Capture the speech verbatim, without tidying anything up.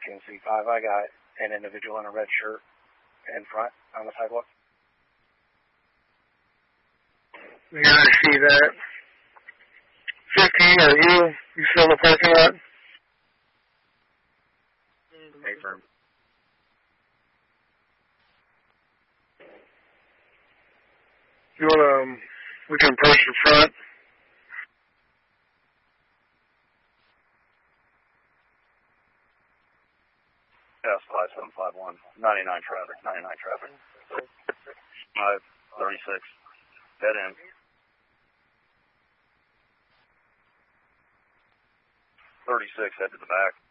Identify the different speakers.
Speaker 1: fourteen C five. I got an individual in a red shirt in front on the sidewalk.
Speaker 2: Yeah, I see that. fifteen, are you? You still in the parking lot?
Speaker 1: Hey, firm.
Speaker 2: You want to, um, we can approach the front.
Speaker 1: Yes, five seven five one. ninety-nine traffic, ninety-nine traffic. five thirty-six. Dead end. thirty-six, head to the back.